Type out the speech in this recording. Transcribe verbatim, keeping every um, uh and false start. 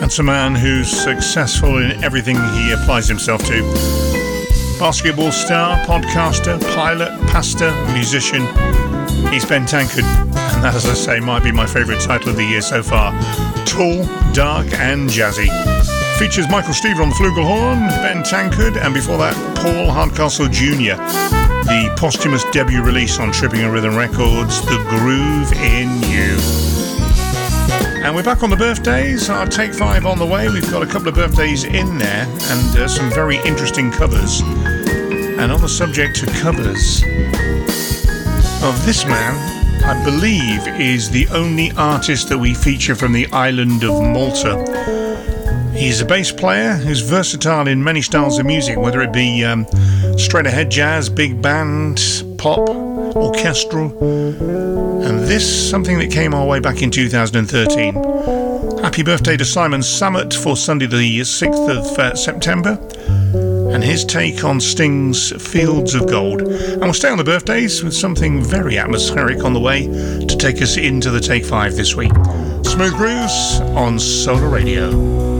That's a man who's successful in everything he applies himself to. Basketball star, podcaster, pilot, pastor, musician. He's Ben Tankard, and that, as I say, might be my favourite title of the year so far. Tall, dark and jazzy. Features Michael Stever on the flugelhorn, Ben Tankard, and before that, Paul Hardcastle Junior The posthumous debut release on Tripping and Rhythm Records, The Groove in You. And we're back on the birthdays. Our Take Five on the way. We've got a couple of birthdays in there and uh, some very interesting covers. And on the subject of covers, of this man, I believe, is the only artist that we feature from the island of Malta. He's a bass player who's versatile in many styles of music, whether it be um, straight ahead jazz, big band, pop, orchestral. And this, something that came our way back in two thousand thirteen. Happy birthday to Simon Summit for Sunday the sixth of uh, September. And his take on Sting's Fields of Gold. And we'll stay on the birthdays with something very atmospheric on the way to take us into the Take Five this week. Smooth Grooves on Solar Radio.